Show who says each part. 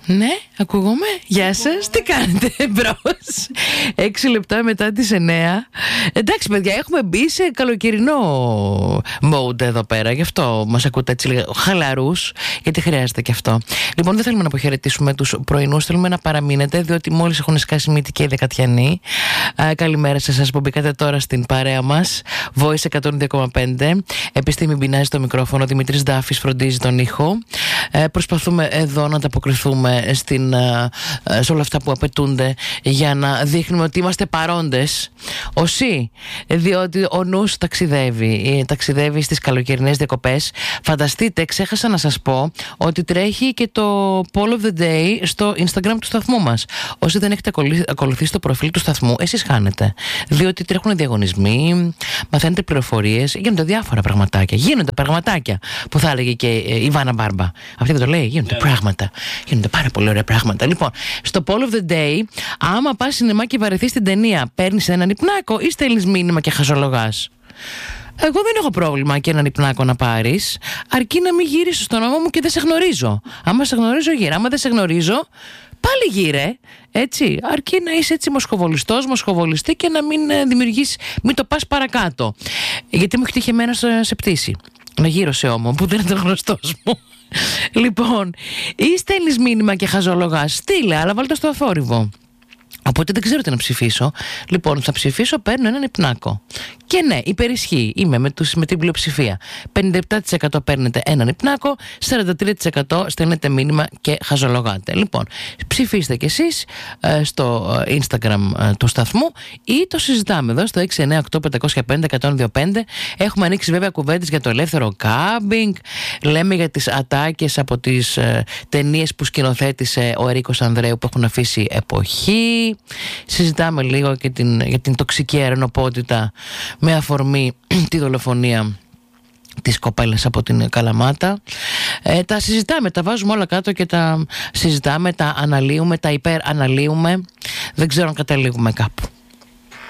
Speaker 1: Ναι, ακούγομαι. Γεια σας, τι κάνετε μπρος? 6 λεπτά μετά τις 9. Εντάξει παιδιά, έχουμε μπει σε καλοκαιρινό mode εδώ πέρα. Γι' αυτό μας ακούτε έτσι λίγο χαλαρούς, γιατί χρειάζεται και αυτό. Λοιπόν, δεν θέλουμε να αποχαιρετήσουμε τους πρωινούς, θέλουμε να παραμείνετε, διότι μόλις έχουν σκάσει μύτη και οι δεκατιανοί. Καλημέρα σε εσάς που μπήκατε τώρα στην παρέα μας. Voice 102,5. Επιστήμη μπινάζει στο μικρόφωνο. Δημήτρης Ντάφης φροντίζει τον ήχο. Προσπαθούμε εδώ να ανταποκριθούμε σε όλα αυτά που απαιτούνται για να δείχνουμε ότι είμαστε παρόντες όσοι, διότι ο νους ταξιδεύει στις καλοκαιρινές διακοπές. Φανταστείτε, ξέχασα να σας πω ότι τρέχει και το Poll of the Day στο Instagram του σταθμού μας. Όσοι δεν έχετε ακολουθήσει το προφίλ του σταθμού, εσείς χάνετε, διότι τρέχουν διαγωνισμοί, μαθαίνετε πληροφορίες, γίνονται διάφορα πραγματάκια. Γίνονται πραγματάκια που θα έλεγε και η Βάνα Μπάρμπα. Αυτή δεν το λέει, γίνονται πράγματα. Γίνονται πάρα πολύ ωραία πράγματα. Λοιπόν, στο Poll of the Day, άμα πας σινεμά και βαρεθείς την ταινία, παίρνεις έναν υπνάκο ή στέλνεις μήνυμα και χαζολογάς? Εγώ δεν έχω πρόβλημα και έναν υπνάκο να πάρεις, αρκεί να μην γύρισεις στον νόμο μου και δεν σε γνωρίζω. Άμα σε γνωρίζω, γύρε. Άμα δεν σε γνωρίζω, πάλι γύρε. Έτσι, αρκεί να είσαι έτσι μοσχοβολιστή και να μην το πας παρακάτω. Γιατί μου έχει τύχει εμένα σε πτήση να γύρω σε ώμο που δεν ήταν γνωστός μου. Λοιπόν, ή στέλνεις μήνυμα και χαζολογάς, στείλε, αλλά βάλτε στο αθόρυβο. Οπότε δεν ξέρω τι να ψηφίσω. Λοιπόν, θα ψηφίσω, παίρνω έναν υπνάκο. Και ναι, υπερισχύει. Είμαι με την πλειοψηφία. 57% παίρνετε έναν υπνάκο, 43% στέλνετε μήνυμα και χαζολογάτε. Λοιπόν, ψηφίστε κι εσείς στο Instagram του σταθμού ή το συζητάμε εδώ στο 698-505-125. Έχουμε ανοίξει βέβαια κουβέντες για το ελεύθερο κάμπινγκ. Λέμε για τις ατάκες από τις ταινίες που σκηνοθέτησε ο Ερίκος Ανδρέου που έχουν αφήσει εποχή. Συζητάμε λίγο και για την τοξική αρενοπότητα με αφορμή τη δολοφονία της κοπέλας από την Καλαμάτα. Τα συζητάμε, τα βάζουμε όλα κάτω και τα συζητάμε, τα αναλύουμε, τα υπεραναλύουμε. Δεν ξέρω αν καταλήγουμε κάπου.